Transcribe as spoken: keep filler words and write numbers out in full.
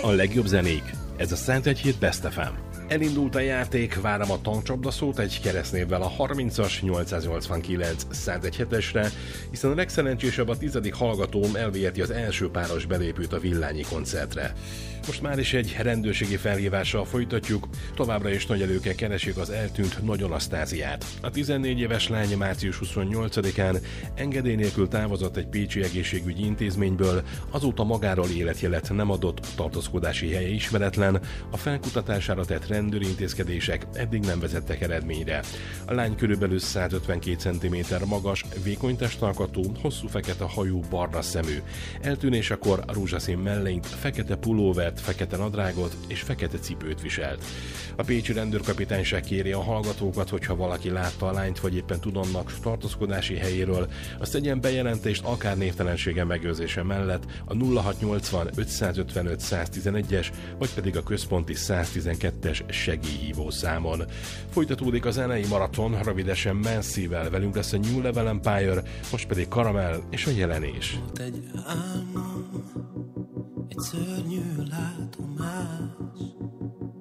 A legjobb zenék. Ez a Szentegyhíd Best ef em. Elindult a játék, várom a tankcsapdaszót egy keresztnévvel a harmincas nyolcszáznyolcvankilenc Szentegyhetesre, hiszen a legszerencsésebb a tizedik hallgatóm elviheti az első páros belépőt a Villányi koncertre. Most már is egy rendőrségi felhívással folytatjuk, továbbra is nagy előkkel keresik az eltűnt Nagy Anasztáziát. A tizennégy éves lány március huszonnyolcadikán engedély nélkül távozott egy pécsi egészségügyi intézményből, azóta magáról életjelet nem adott, tartózkodási helye ismeretlen, a felkutatására tett rendőri intézkedések eddig nem vezettek eredményre. A lány körülbelül százötvenkét centiméter magas, vékony testalkatú, hosszú fekete hajú, barna szemű. Eltűnésekor rózsaszín mellényt, fekete pulóvert, fekete nadrágot és fekete cipőt viselt. A pécsi rendőrkapitányság kéri a hallgatókat, hogyha valaki látta a lányt, vagy éppen tud annak tartózkodási helyéről, azt tegyen bejelentést akár névtelensége megőrzése mellett a nulla hatszáznyolcvan ötszázötvenöt száztizenegyes, vagy pedig a központi száztizenkettes segélyhívó számon. Folytatódik a zenei maraton, rövidesen Mancy-vel, velünk lesz a New Level Empire, most pedig Karamell és a jelenés. Volt egy álmom, egy szörnyű lány,